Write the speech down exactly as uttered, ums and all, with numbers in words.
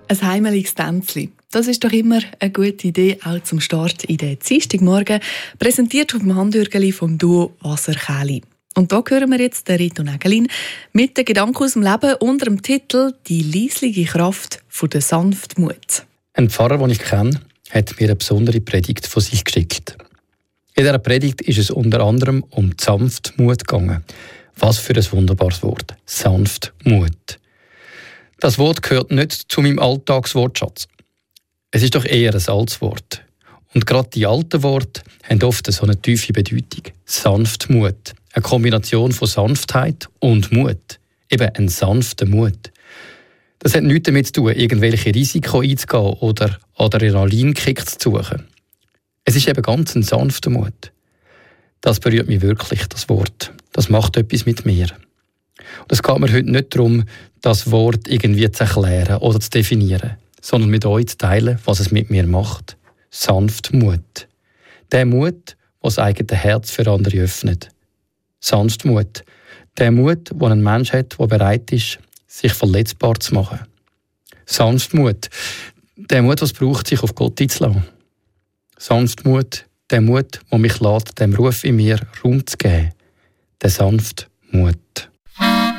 Ein heimeliges Tänzli. Das ist doch immer eine gute Idee, auch zum Start in den Dienstagmorgen, präsentiert auf dem Handürgeli vom Duo Wasserkäli. Und da hören wir jetzt den Rito Nägelin mit den Gedanken aus dem Leben unter dem Titel «Die leislige Kraft von der Sanftmut». Ein Pfarrer, den ich kenne, hat mir eine besondere Predigt von sich geschickt. In dieser Predigt ist es unter anderem um die Sanftmut gegangen. Was für ein wunderbares Wort. Sanftmut. Das Wort gehört nicht zu meinem Alltagswortschatz. Es ist doch eher ein altes Wort. Und gerade die alten Worte haben oft so eine tiefe Bedeutung. Sanftmut. Eine Kombination von Sanftheit und Mut. Eben ein sanfter Mut. Das hat nichts damit zu tun, irgendwelche Risiken einzugehen oder Adrenalinkick zu suchen. Es ist eben ganz ein sanfter Mut. Das berührt mich wirklich, das Wort. Das macht etwas mit mir. Und es geht mir heute nicht darum, das Wort irgendwie zu erklären oder zu definieren, sondern mit euch zu teilen, was es mit mir macht. Sanftmut. Der Mut, der das eigene Herz für andere öffnet. Sanftmut. Der Mut, den ein Mensch hat, der bereit ist, sich verletzbar zu machen. Sanftmut. Der Mut, was braucht, sich auf Gott einzulassen. Sanftmut. Der Mut, der mich lässt, dem Ruf in mir Raum zu geben. Der Sanftmut.